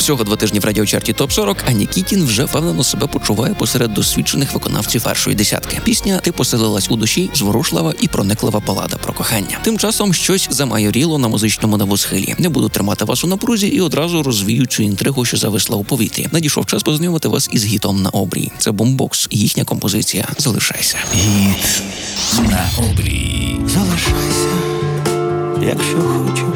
Всього 2 тижні в радіочарті ТОП-40, а Нікітін вже впевнено себе почуває посеред досвідчених виконавців першої десятки. Пісня «Ти поселилась у душі» – зворушлива і прониклива балада про кохання. Тим часом щось замайоріло на музичному небосхилі. Не буду тримати вас у напрузі і одразу розвію цю інтригу, що зависла у повітрі. Надійшов час познайомити вас із гітом на обрії. Це Бумбокс і їхня композиція «Залишайся». Гіт на обрії. Залишайся, якщо хочеш.